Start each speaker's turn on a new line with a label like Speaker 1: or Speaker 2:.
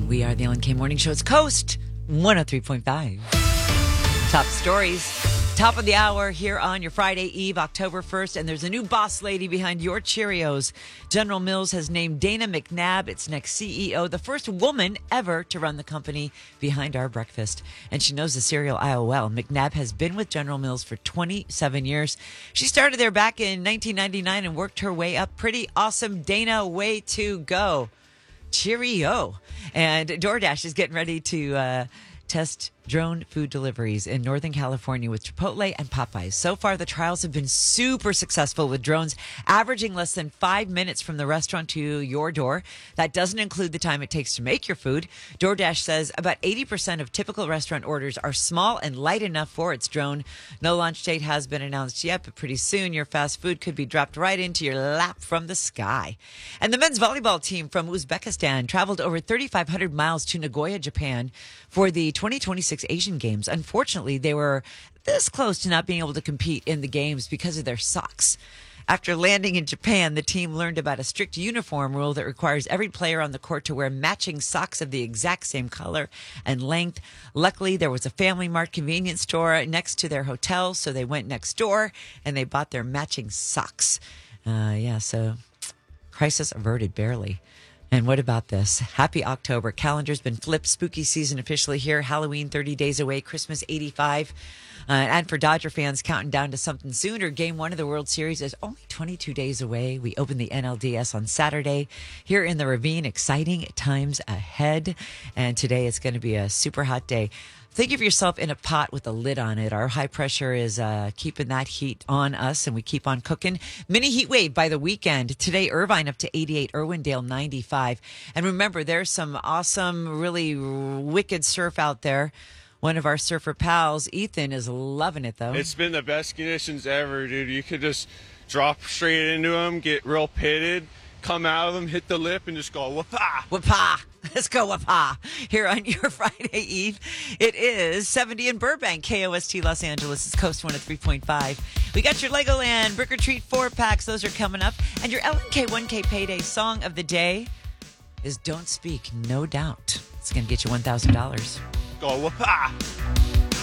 Speaker 1: We are the Ellen K Morning Show. It's Coast 103.5. Top stories. Top of the hour here on your Friday Eve, October 1st. And there's a new boss lady behind your Cheerios. General Mills has named Dana McNabb its next CEO, the first woman ever to run the company behind our breakfast. And she knows the cereal aisle well. McNabb has been with General Mills for 27 years. She started there back in 1999 and worked her way up. Pretty awesome. Dana, way to go. Cheerio. And DoorDash is getting ready to test drone food deliveries in Northern California with Chipotle and Popeyes. So far, the trials have been super successful with drones averaging less than 5 minutes from the restaurant to your door. That doesn't include the time it takes to make your food. DoorDash says about 80% of typical restaurant orders are small and light enough for its drone. No launch date has been announced yet, but pretty soon your fast food could be dropped right into your lap from the sky. And the men's volleyball team from Uzbekistan traveled over 3,500 miles to Nagoya, Japan for the 2026 Asian Games. Unfortunately, they were this close to not being able to compete in the games because of their socks. After landing in Japan, the team learned about a strict uniform rule that requires every player on the court to wear matching socks of the exact same color and length. Luckily, there was a Family Mart convenience store next to their hotel, so they went next door and they bought their matching socks. So crisis averted barely. And what about this? Happy October. Calendar's been flipped. Spooky season officially here. Halloween 30 days away. Christmas 85. And for Dodger fans counting down to something sooner, Game 1 of the World Series is only 22 days away. We open the NLDS on Saturday here in the Ravine. Exciting times ahead. And today it's going to be a super hot day. Think of yourself in a pot with a lid on it. Our high pressure is keeping that heat on us, and we keep on cooking. Mini heat wave by the weekend. Today, Irvine up to 88, Irwindale 95. And remember, there's some awesome, really wicked surf out there. One of our surfer pals, Ethan, is loving it, though.
Speaker 2: It's been the best conditions ever, dude. You could just drop straight into them, get real pitted, come out of them, hit the lip, and just go whoop-ah.
Speaker 1: Whoop-ah. Let's go, whoop-ah. Here on your Friday Eve. It is 70 in Burbank, KOST Los Angeles. It's Coast 103.5. We got your Legoland Brick or Treat 4-packs. Those are coming up. And your LNK1K Payday song of the day is Don't Speak, No Doubt. It's going to get you $1,000.
Speaker 2: Go whoop-ah.